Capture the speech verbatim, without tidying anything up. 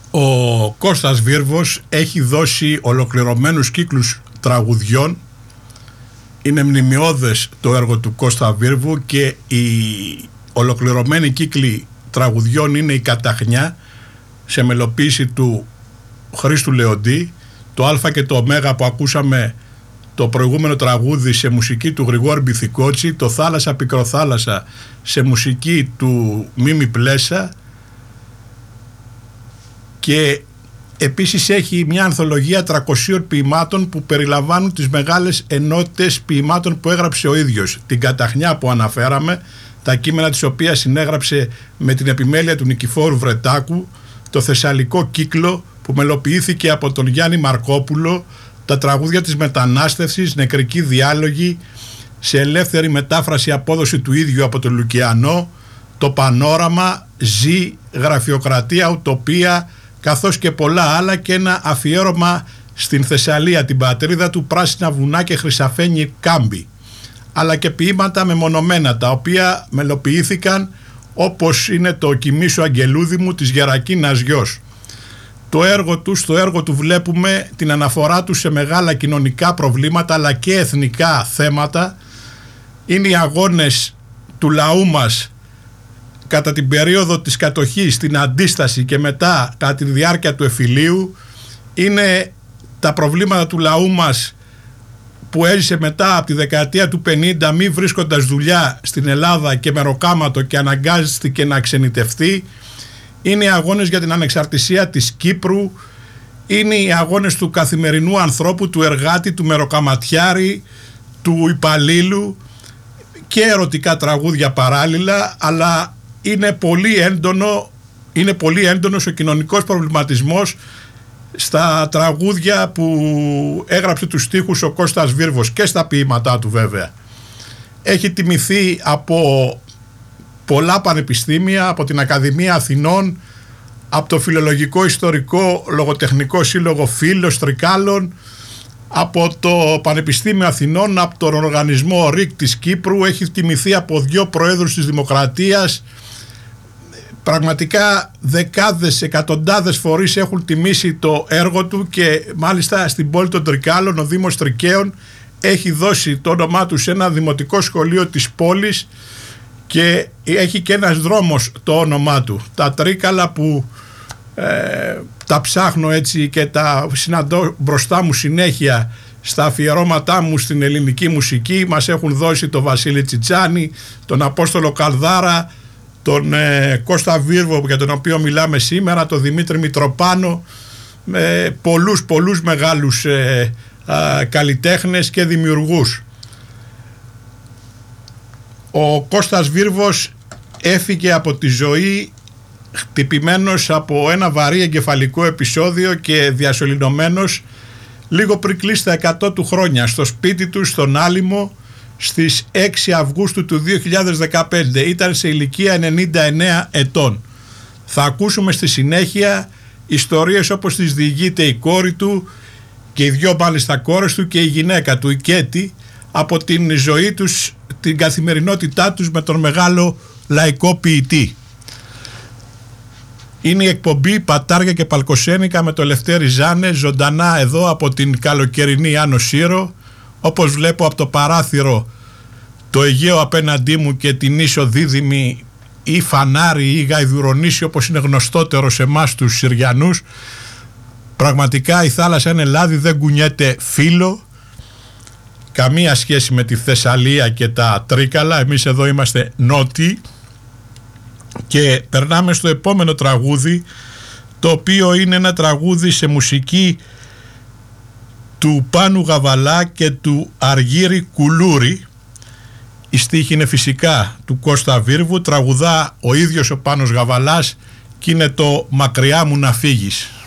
Ο Κώστας Βίρβος έχει δώσει ολοκληρωμένους κύκλους τραγουδιών. Είναι μνημιώδες το έργο του Κώστα Βίρβου και οι ολοκληρωμένοι κύκλοι τραγουδιών είναι η Καταχνιά σε μελοποίηση του Χρήστου Λεοντή, το Α και το Ω που ακούσαμε το προηγούμενο τραγούδι σε μουσική του Γρηγόρη Μπιθικότσι, το Θάλασσα Πικροθάλασσα σε μουσική του Μίμη Πλέσα, και επίσης έχει μια ανθολογία τριακοσίων ποιημάτων που περιλαμβάνουν τις μεγάλες ενότητες ποιημάτων που έγραψε ο ίδιος. Την Καταχνιά που αναφέραμε, τα κείμενα της οποίας συνέγραψε με την επιμέλεια του Νικηφόρου Βρετάκου, το Θεσσαλικό Κύκλο που μελοποιήθηκε από τον Γιάννη Μαρκόπουλο, τα τραγούδια της Μετανάστευσης, Νεκρική Διάλογη, σε ελεύθερη μετάφραση απόδοση του ίδιου από τον Λουκιανό, το Πανόραμα, Ζή, Γραφειοκρατία, Ουτοπία, καθώς και πολλά άλλα, και ένα αφιέρωμα στην Θεσσαλία, την πατρίδα του, Πράσινα βουνά και χρυσαφένι κάμπι, αλλά και ποίηματα μεμονωμένα τα οποία μελοποιήθηκαν, όπως είναι το «Κοιμήσου Αγγελούδη μου» της Γερακίνας Γιος. Το έργο του, στο έργο του βλέπουμε την αναφορά του σε μεγάλα κοινωνικά προβλήματα αλλά και εθνικά θέματα. Είναι οι αγώνες του λαού μας κατά την περίοδο της κατοχής, την αντίσταση και μετά κατά τη διάρκεια του εφηλίου. Είναι τα προβλήματα του λαού μας που έζησε μετά από τη δεκαετία του πενήντα, μη βρίσκοντας δουλειά στην Ελλάδα και μεροκάματο, και αναγκάστηκε να ξενιτευτεί. Είναι οι αγώνες για την ανεξαρτησία της Κύπρου. Είναι οι αγώνες του καθημερινού ανθρώπου, του εργάτη, του μεροκαματιάρη, του υπαλλήλου, και ερωτικά τραγούδια παράλληλα, αλλά είναι πολύ έντονο, είναι πολύ έντονος ο κοινωνικός προβληματισμός στα τραγούδια που έγραψε τους στίχους ο Κώστας Βίρβος και στα ποίηματά του βέβαια. Έχει τιμηθεί από πολλά πανεπιστήμια, από την Ακαδημία Αθηνών, από το Φιλολογικό Ιστορικό Λογοτεχνικό Σύλλογο Φίλος Τρικάλων, από το Πανεπιστήμιο Αθηνών, από τον Οργανισμό ΡΙΚ της Κύπρου. Έχει τιμηθεί από δύο προέδρους της Δημοκρατίας. Πραγματικά δεκάδες, εκατοντάδες φορείς έχουν τιμήσει το έργο του, και μάλιστα στην πόλη των Τρικάλων ο Δήμος Τρικαίων έχει δώσει το όνομά του σε ένα δημοτικό σχολείο της πόλης, και έχει και ένας δρόμος το όνομά του. Τα Τρίκαλα που ε, τα ψάχνω έτσι και τα συναντώ μπροστά μου συνέχεια στα αφιερώματά μου στην ελληνική μουσική, μας έχουν δώσει τον Βασίλη Τσιτσάνη, τον Απόστολο Καλδάρα, τον ε, Κώστα Βίρβο για τον οποίο μιλάμε σήμερα, τον Δημήτρη Μητροπάνο, ε, πολλούς πολλούς μεγάλους ε, ε, καλλιτέχνες και δημιουργούς. Ο Κώστας Βίρβος έφυγε από τη ζωή χτυπημένος από ένα βαρύ εγκεφαλικό επεισόδιο και διασωληνωμένος λίγο πριν κλείσει τα εκατό του χρόνια στο σπίτι του στον Άλυμο στις έξι Αυγούστου του δύο χιλιάδες δεκαπέντε. Ήταν σε ηλικία ενενήντα εννέα ετών. Θα ακούσουμε στη συνέχεια ιστορίες όπως τις διηγείται η κόρη του και οι δυο μάλιστα κόρες του και η γυναίκα του, η Κέτη, από την ζωή τους, την καθημερινότητά τους με τον μεγάλο λαϊκό ποιητή. Είναι η εκπομπή Πατάρια και Παλκοσένικα με το Λευτέρη Ζάνε, ζωντανά εδώ από την καλοκαιρινή Άνω Σύρο. Όπως βλέπω από το παράθυρο το Αιγαίο απέναντί μου και την ίσο Δίδυμη, ή Φανάρι ή Γαϊδουρονήσι όπως είναι γνωστότερο σε εμάς τους Συριανούς. Πραγματικά η θάλασσα είναι λάδι, δεν κουνιέται φύλλο, καμία σχέση με τη Θεσσαλία και τα Τρίκαλα. Εμείς εδώ είμαστε νότιοι. Και περνάμε στο επόμενο τραγούδι, το οποίο είναι ένα τραγούδι σε μουσική του Πάνου Γαβαλά και του Αργύρη Κουλούρη. Η στίχη είναι φυσικά του Κώστα Βίρβου, τραγουδά ο ίδιος ο Πάνος Γαβαλάς και είναι το «Μακριά μου να φύγεις».